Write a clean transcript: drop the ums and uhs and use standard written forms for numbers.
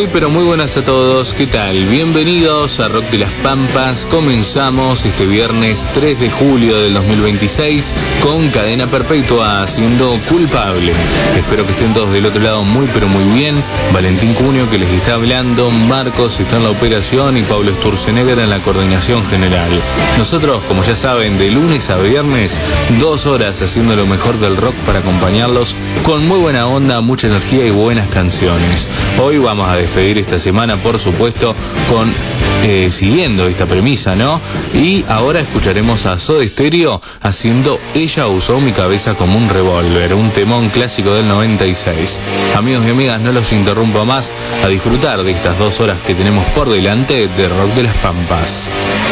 Muy pero muy buenas a todos, ¿qué tal? Bienvenidos a Rock de las Pampas. Comenzamos este viernes 3 de julio del 2026 con Cadena Perpetua haciendo Culpable. Espero que estén todos del otro lado muy pero muy bien. Valentín Cunio que les está hablando, Marcos está en la operación y Pablo Sturzenegger en la coordinación general. Nosotros, como ya saben, de lunes a viernes, 2 horas haciendo lo mejor del rock para acompañarlos con muy buena onda, mucha energía y buenas canciones. Hoy vamos a despedir esta semana, por supuesto, con siguiendo esta premisa, ¿no? Y ahora escucharemos a Soda Stereo haciendo Ella usó mi cabeza como un revólver, un temón clásico del 96. Amigos y amigas, no los interrumpo más, a disfrutar de estas 2 horas que tenemos por delante de Rock de las Pampas.